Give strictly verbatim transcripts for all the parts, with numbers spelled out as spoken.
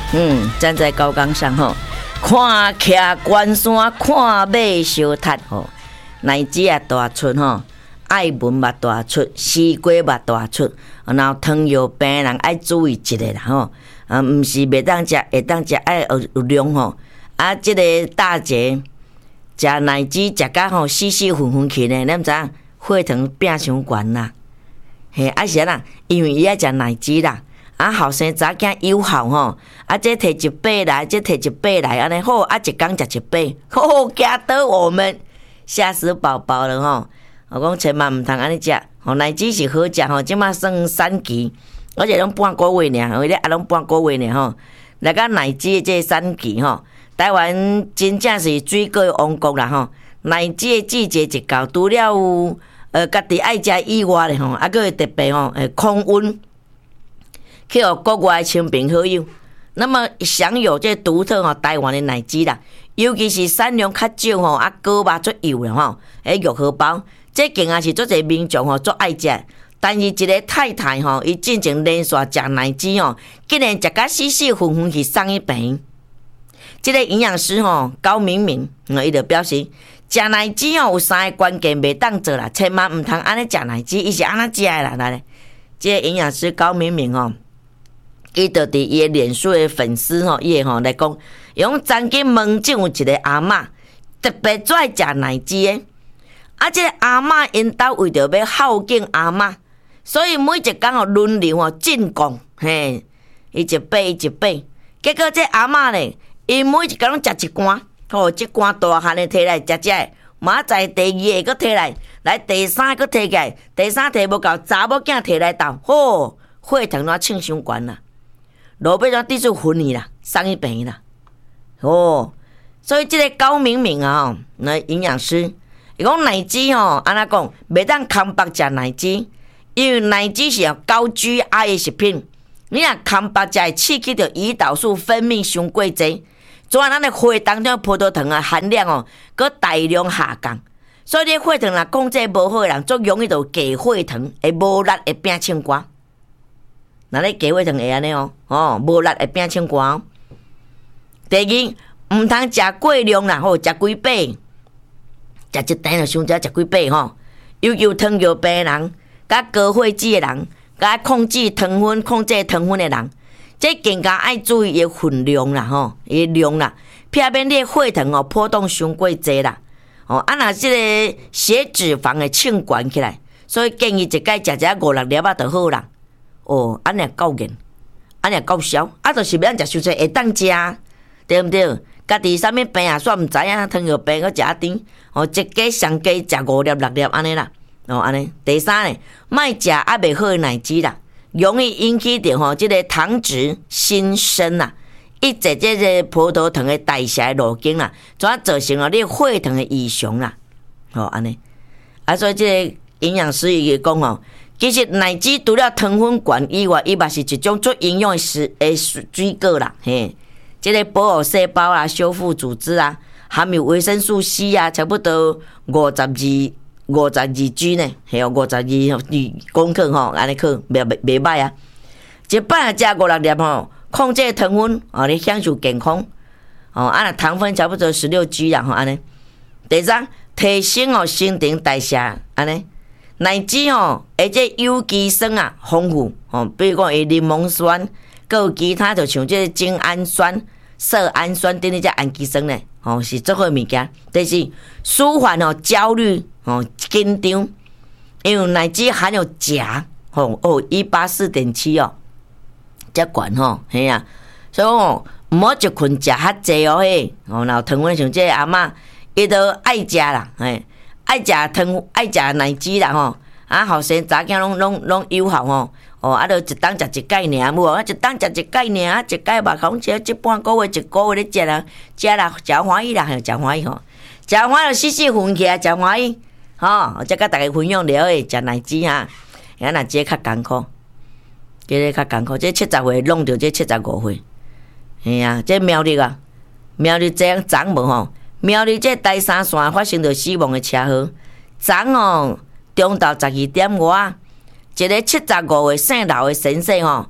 嗯，站在高岗上吼，看徛关山，看马烧塔吼，乃至啊大出吼，爱文嘛大出，西瓜嘛大出，然后糖尿病人爱注意一个啦吼，啊，毋是袂当食，会当食爱有量吼，啊，即、这个大节食乃至食甲吼死死昏昏去呢，咱知影血糖变伤悬啦。嘿，啊是啦，因为伊爱食奶子啦，啊后生早囝有效吼，啊这摕一百来，这摕一百来，安尼好，啊一工食一百，吼惊得我们吓死宝宝了吼！我讲千万毋通安尼食，吼奶子是好食吼，即马算产期，而且拢半个月尔，为咧啊拢半个月尔吼，来个奶子的这产期吼，台湾真正是水果王国啦吼，奶子的季节一到，除了有。呃，家己爱食以外咧吼，啊，佫会特别吼，诶，控温，去互国外亲朋好友。那么享有这独特吼台湾的奶汁啦，尤其是产量较少吼，啊，果肉足油啦吼，诶，玉荷包，这竟然是足侪民众吼足爱食。但是一个太太吼，伊进前连续食奶汁吼，竟然食甲死死昏昏去送医病。这个营养师吼高明明，嗯，伊就表示。食奶汁哦，有三个关键袂当做啦，千万毋通安尼食奶汁，伊是安怎食的啦？来，即个营养师高明明吼，伊就伫伊的脸书的粉丝吼，伊吼来讲，用曾经门诊有一个阿嬷，特别最爱食奶汁的，啊，即个阿嬷因兜为着要孝敬阿嬷，所以每一工吼轮流吼进贡，嘿，伊一杯一杯，结果这阿嬷咧，伊每一工拢食一罐。吼，即罐大汉的摕来食食，明仔载第二个佫摕来，来第三个摕起来，第三摕无够，查某囝摕来斗，吼，血糖怎称伤悬啦？落尾怎滴出昏去啦，送医病啦？哦，所以即个高明明啊，那营养师伊讲奶汁吼，安怎讲，袂当空白食奶汁，因为奶汁是高 G I 的食品，你若空白食会刺激着胰岛素分泌伤过济。做啊，咱的血当中葡萄糖啊含量哦，佮大量下降，所以你血糖若控制无好的人，足容易就低血糖，会无力会变青瓜。那你低血糖会安尼哦，哦，无力会变青瓜哦。第二，毋通食过量啦，吼，食几杯，食一顿就伤食食几杯吼。尤其有糖尿病的人，甲高血脂的人，甲控制糖分、控制糖分的人。这更加爱注意伊分量啦，吼，伊量啦，避免你血糖哦波动伤过济啦，哦，啊若即个血脂肪会称悬起来，所以建议一摆食食五六粒仔就好啦。哦，安尼够瘾，安尼够消，啊，就是要食伤济会当食，对毋对？家己啥物病啊，煞毋知影，糖尿病搁食一甜，哦，一家上加食五粒六粒安尼啦，哦，安尼。第三咧，莫食啊袂好诶奶汁啦。容易引起着吼，即个糖脂新生啦，抑制即个葡萄糖的代谢路径啦，怎造成了你血糖的异常啦？吼，安尼啊，所以即个营养师伊讲吼，其实奶汁除了糖分悬以外，伊嘛是一种足营养的食诶水果啦，嘿，即个保护细胞啦、修复组织啊，含有维生素 C 啊，差不多五十二。五十二 G 呢，还有五十二公克吼，安尼克袂袂袂歹啊！一摆食五六粒吼，控制糖分，哦，你享受健康哦。啊，那糖分差不多十六 G 啦吼，安尼。第三，提升哦新陈代谢，安尼。奶汁吼，而且有机酸啊丰富哦，比如讲有柠檬酸，佮有其他就像这精氨酸、色氨酸等等这氨基酸呢，哦是足好物件。第四，舒缓哦焦虑。哦，紧张，因为奶汁含有钾，吼哦，一八四点七哦，遮悬吼，嘿啊，所以哦，毋好一困食较济哦嘿，哦，然后糖分像这阿嬷，伊都爱食啦，嘿，爱食糖，爱食奶汁啦吼，啊，后生查囝拢拢拢有效吼，哦，啊，就一当食一盖尔，无啊，一当食一盖尔，啊，一盖肉空食，一半个月一个月咧食啦，食啦，食欢喜啦，嘿，食欢喜吼，食欢喜就死死分起来，食欢喜。吼，我则甲大家分享了诶，食奶汁哈，啊，若这较艰苦，这个较艰苦，这七十岁弄着这七十五岁，嘿啊，这苗栗啊，苗栗这样昨无吼，苗栗这第三线发生着死亡诶车祸，昨哦中昼十二点外，一个七十五岁姓刘诶先生吼，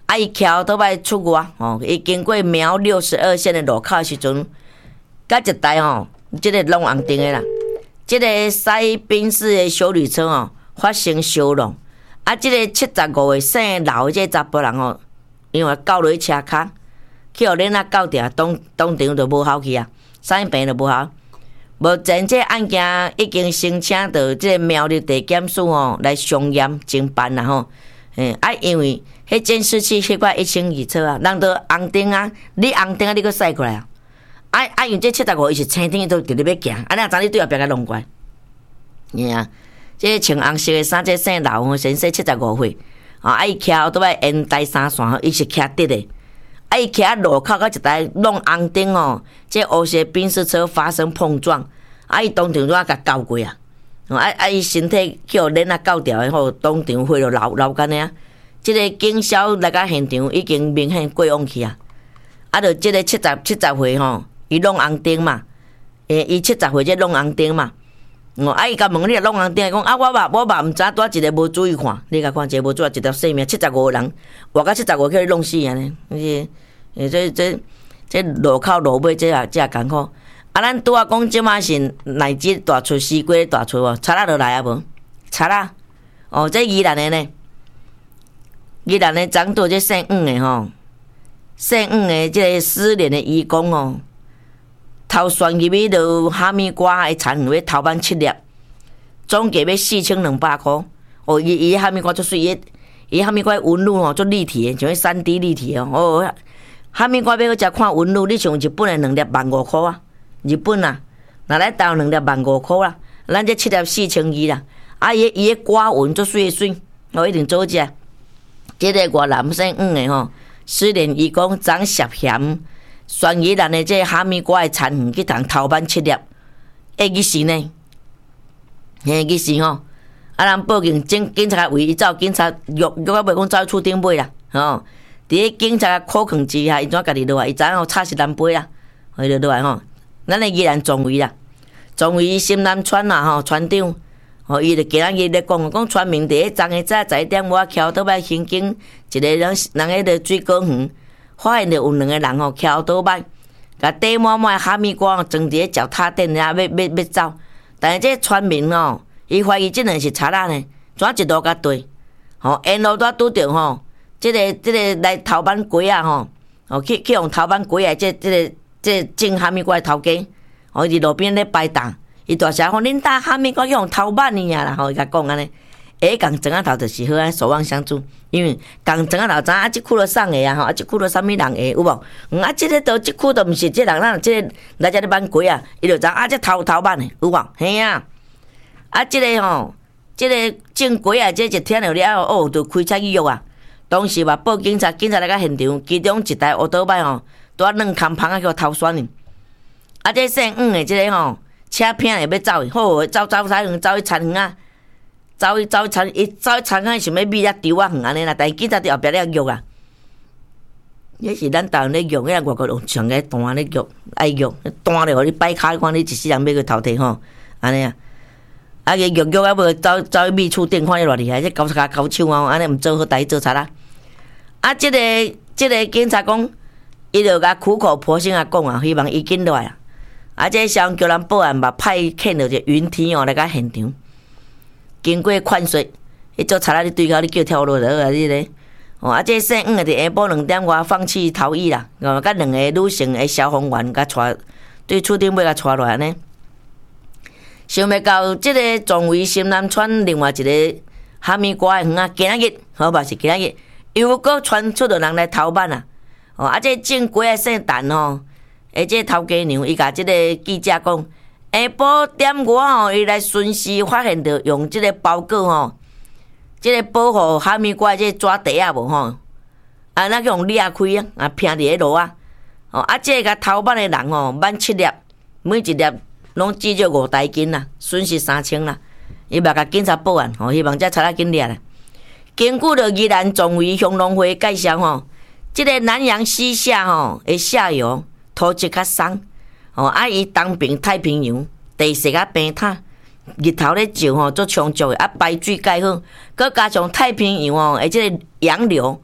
啊，伊骑奥多摆出外吼，伊经过苗六十二线的路口的时阵，甲一台吼，即个拢红灯的啦，即个驶宾士的小旅车吼，发生烧弄。啊，即个七十五岁姓刘的这查甫人吼，因为掉落去车骹，去互恁啊搞掉，当当场就无效去啊，啥物病就无效。目前这案件已经申请到即个苗栗地检署吼来商验侦办啦吼。诶，啊，因为迄监视器迄块一清二楚啊，人都红灯啊，你红灯啊，你搁驶过来啊。啊啊，因为这七十五伊是青天都直直要行，啊，你知你对后壁甲弄过来，你啊。这穿红色的衫，这姓刘吼，先生七十五岁，啊，伊骑后拄摆沿台三线吼，伊是骑直的，啊，伊骑路口到一台弄红灯吼，这乌色宾士车发生碰撞，啊，伊当场就啊甲交过啊，啊啊，伊身体去互链啊搞掉的吼，当场回落流流干的啊，这个警消来到现场已经明显过往去啊，啊，就这个七十七十岁吼，伊弄红灯嘛，诶，伊七十岁这弄红灯嘛。哦，啊！伊甲问你，弄红灯讲啊，我嘛我嘛毋知拄仔一个无注意看，你甲看一个无注意一条性命，七十五个人，活到七十五叫你弄死安尼，是诶，这这这路口路尾这也这也艰苦。啊，咱拄仔讲即马是乃至大厝西瓜大厝哦，贼仔落来啊无？贼仔哦，这宜兰的呢，宜兰的长岛这姓黄的吼，姓黄的这个失联的移工哦。头旋入去就哈密瓜的田园要头版七粒，总价要四千两百块。哦，伊伊哈密瓜足水，伊伊哈密瓜纹路吼足立体的，像迄三 D 立体哦。哦，哈密瓜要去食看纹路，你像日本的两粒万五块啊，日本啊，拿来投两粒万五块啦，咱这七粒四千二啦。啊，伊伊的瓜纹足水水，哦，一定做食。这个外男姓黄的吼，失联移工张涉嫌。选宜兰的这哈密瓜的田园去当头版七粒，会去死呢？嘿，去死吼！啊，人报警，警警察为伊走，警察约约到袂讲走去厝顶买啦，吼！伫咧警察苦劝之下，伊怎家己落来？伊知影吼吵是难背啦，伊就落来吼。咱的宜兰总委啦，总委新南村啦吼，村长，吼伊就今仔日咧讲，讲村民伫迄昨下早十一点，我桥倒摆行经一个人人迄个水果园。发现着有两个人吼，骑倒摆，甲缀满满哈密瓜装伫咧脚踏垫遐，要要要走。但是这村民吼，伊怀疑即两是贼仔呢，怎一路甲对？吼，沿路拄拄着吼，即、这个即、这个来偷板龟啊吼，吼去去用偷板龟啊，即、这、即个即种哈密瓜的头家，吼伫路边咧摆档，伊大声讲：恁搭哈密瓜去用偷板呢啊啦！吼，伊甲讲安尼。下共庄仔头就是好安守望相助，因为共庄仔头知啊，即区都送的啊吼，啊即区都啥物人的有无？嗯啊，即个都即区都毋是即人，咱即个来遮咧挽龟啊，伊就知啊，即偷偷挽的有无？嘿啊，啊即个吼，即个种龟啊，即一听到了哦，就开车去约啊。当时嘛报警察，警察来到现场，其中一台乌多摆吼，拄啊软空芳啊叫偷选呢。啊，即姓黄的即个吼，车拼诶要走的，好走走啥远，走去田园啊。走去走去田，伊走去田啊，想要米啊丢啊远安尼啦，但是警察伫后壁咧约啊。迄是咱台湾咧约，迄个外国用上个单咧约，爱约单咧，互你摆卡，看你一世人要去偷摕吼，安尼啊。啊个约约啊，无走走去米厝顶看你偌厉害，这搞卡搞手啊，安尼毋做好代志做贼啦。啊，即、这个即、这个警察讲，伊就甲苦口婆心啊讲啊，希望伊紧落来啊。啊，这消防局人报案嘛，派遣着一个云天哦来甲现场。经过劝说，迄做贼仔你对口，你叫跳落来啊！你咧，哦啊，这姓黄的伫下晡两点外放弃逃逸啦，哦，甲两个女性的消防员甲带对厝顶尾甲带落来呢。想要到即个总为新南村另外一个哈密瓜的园啊，今仔日好吧是今仔日又搁传出着人来偷办啊！哦啊，这种鸡的姓陈吼，而这头家娘伊甲即个记者讲。下晡点外吼，伊来巡视发现着用即个包裹吼，即个保护哈密瓜即个纸袋啊无吼，啊那用裂开啊，啊拼伫咧路啊，哦啊即个甲偷办的人吼，挽七粒，每一粒拢至少五台斤啦，损失三千啦，伊嘛甲警察报案，吼希望这贼仔紧抓啦。根据着宜兰总委乡农会介绍吼，即个南洋西下吼的下游土质较松。哦，啊！伊东边太平洋地势较平坦，日头咧照吼足充足的，啊排水介好，佮加上太平洋哦，而且洋流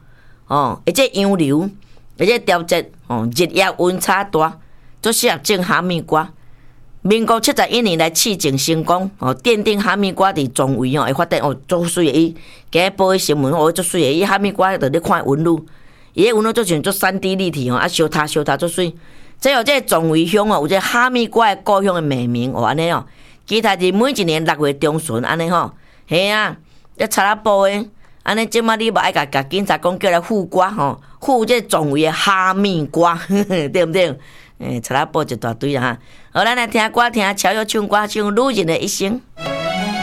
哦，而且杨柳，而且调节哦，日夜温差大，足适合种哈密瓜。民国七十一年来试种成功，哦，奠定哈密瓜伫种位哦会发展哦，足水诶！伊今日报诶新闻哦，足水诶！伊哈密瓜着咧看纹路，伊诶纹路足像足三 D 立体哦，啊，小塔小塔足水。即有即种位乡哦，有即哈密瓜诶故乡诶命名哦，安尼哦。其他是每一年六月中旬安尼吼，嘿啊，咧查拉布诶，安尼即马你无爱甲甲警察讲叫来护瓜吼，护即种位诶哈密瓜，对毋对？诶，查拉布一大堆啦哈。好，咱来听歌，听乔友唱歌，唱女人的一生。